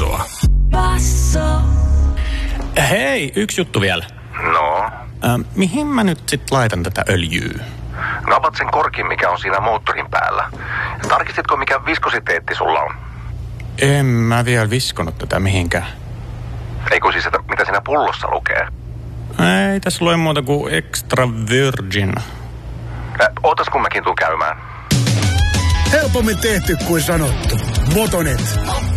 Bassoa. Basso. Hei, yksi juttu vielä. No? Mihin mä nyt sit laitan tätä öljyä? No avat sen korkin, mikä on siinä moottorin päällä. Tarkistitko, mikä viskositeetti sulla on? En mä vielä viskonut tätä mihinkään. Eikö siis, että mitä siinä pullossa lukee? Ei tässä lue muuta kuin extra virgin. Ootas kun mäkin tuun käymään. Helpommin tehty kuin sanottu. Motonet.